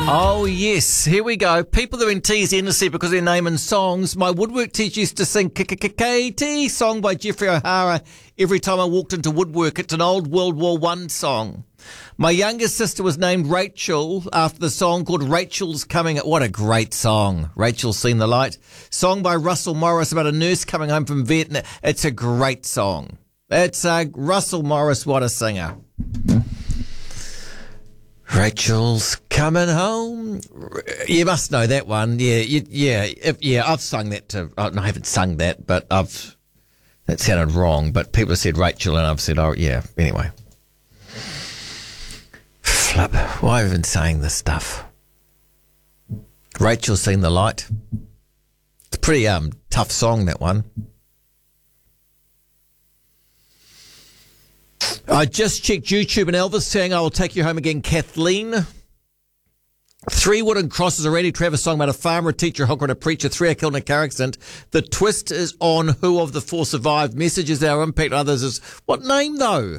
Oh, yes. Here we go. People that have been teased endlessly because they're naming songs. My woodwork teacher used to sing KKKT song by Jeffrey O'Hara every time I walked into woodwork. It's an old World War I song. My youngest sister was named Rachel after the song called Rachel's Coming. What a great song. Rachel's Seen the Light. Song by Russell Morris about a nurse coming home from Vietnam. It's a great song. It's Russell Morris, what a singer. Rachel's coming home. You must know that one. Yeah. I've sung that too. I haven't sung that, but that sounded wrong. But people have said Rachel, and I've said, oh yeah. Anyway, flip. Why have I been saying this stuff? Rachel's Seen the Light. It's a pretty tough song, that one. I just checked YouTube and Elvis saying I will take you home again, Kathleen. 3 wooden crosses already. Travis song about a farmer, a teacher, a hooker and a preacher. 3 are killed in a car accident. The twist is on who of the 4 survived. Messages our impact on others is what name though?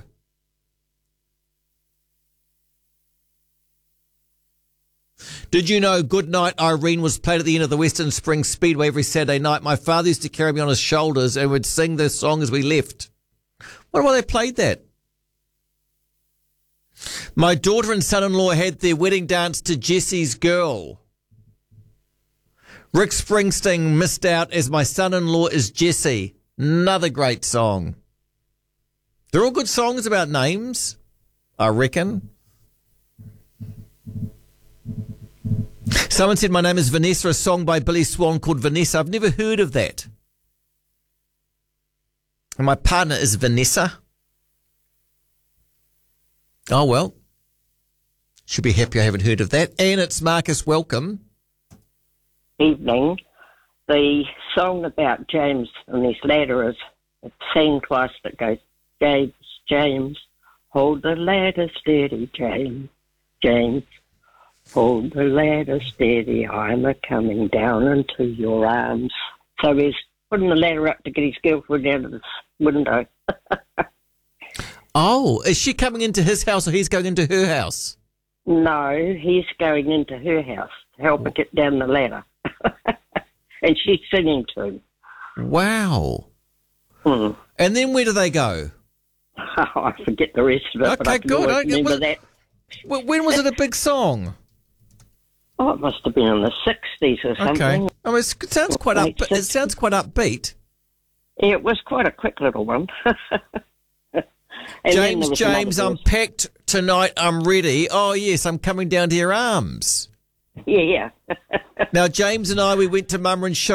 Did you know Goodnight Irene was played at the end of the Western Spring Speedway every Saturday night? My father used to carry me on his shoulders and would sing this song as we left. Wonder why they played that. My daughter and son-in-law had their wedding dance to Jesse's Girl. Rick Springsteen missed out as my son-in-law is Jesse. Another great song. They're all good songs about names, I reckon. Someone said my name is Vanessa, a song by Billy Swan called Vanessa. I've never heard of that. And my partner is Vanessa. Oh, well. Should be happy I haven't heard of that. And it's Marcus, welcome. Evening. The song about James and his ladder is seen twice that goes, James, hold the ladder steady, James, hold the ladder steady, I'm a-coming down into your arms. So he's putting the ladder up to get his girlfriend out of the window. Oh, is she coming into his house or he's going into her house? No, he's going into her house to help her get down the ladder. And she's singing to him. Wow. And then where do they go? Oh, I forget the rest of it. Okay, but I can good. always remember that. When was it a big song? Oh, it must have been in the 60s or something. Okay. I mean, it sounds quite it sounds quite upbeat. Yeah, it was quite a quick little one. James, I'm packed tonight, I'm ready. Oh, yes, I'm coming down to your arms. Yeah. Now, James and I, we went to Mum and